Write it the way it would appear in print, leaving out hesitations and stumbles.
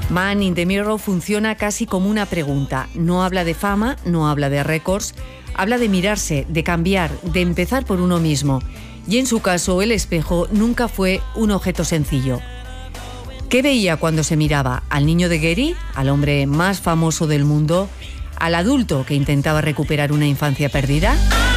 Man in the Mirror funciona casi como una pregunta. No habla de fama, no habla de récords, habla de mirarse, de cambiar, de empezar por uno mismo. Y en su caso, el espejo nunca fue un objeto sencillo. ¿Qué veía cuando se miraba? ¿Al niño de Gary? ¿Al hombre más famoso del mundo? ¿Al adulto que intentaba recuperar una infancia perdida?